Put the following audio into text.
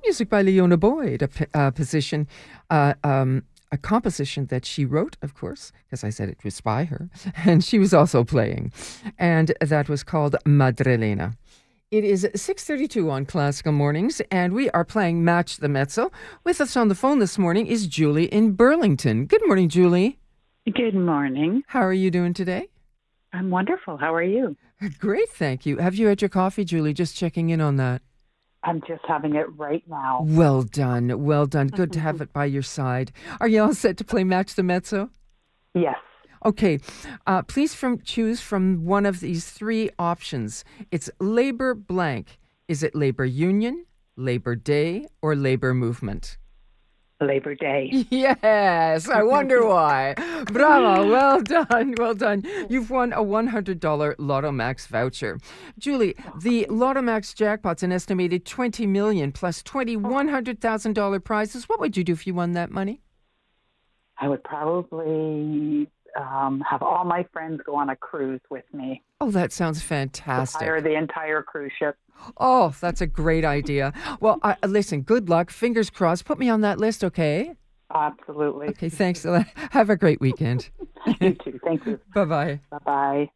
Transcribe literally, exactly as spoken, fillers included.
music by Leona Boyd, a p- uh, position, uh, um, a composition that she wrote, of course, because I said it was by her, and she was also playing. And that was called Madrelena. It is six thirty-two on Classical Mornings, and we are playing Match the Mezzo. With us on the phone this morning is Julie in Burlington. Good morning, Julie. Good morning. How are you doing today? I'm wonderful. How are you? Great, thank you. Have you had your coffee, Julie? Just checking in on that. I'm just having it right now. Well done, well done. Good to have it by your side. Are you all set to play Match the Mezzo? Yes. Okay, uh, please from choose from one of these three options. It's labor blank. Is it labor union, Labor Day, or labor movement? Labor Day. Yes, I wonder why. Bravo, well done, well done. You've won a one hundred dollars Lotto Max voucher. Julie, the Lotto Max jackpot's an estimated twenty million dollars plus twenty one hundred thousand dollars prizes. What would you do if you won that money? I would probably um, have all my friends go on a cruise with me. Oh, that sounds fantastic. Hire the entire cruise ship. Oh, that's a great idea. Well, I, listen, good luck. Fingers crossed. Put me on that list, okay? Absolutely. Okay, thanks. Have a great weekend. You too. Thank you. Bye-bye. Bye-bye.